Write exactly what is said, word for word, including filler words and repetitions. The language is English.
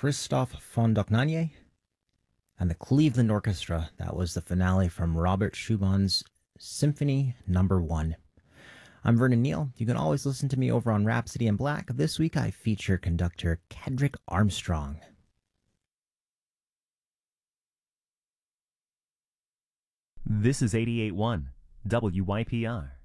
Christoph von Dohnanyi and the Cleveland Orchestra. That was the finale from Robert Schumann's Symphony Number One. I'm Vernon Neal. You can always listen to me over on Rhapsody in Black. This week I feature conductor Kedrick Armstrong. This is eighty-eight point one W Y P R.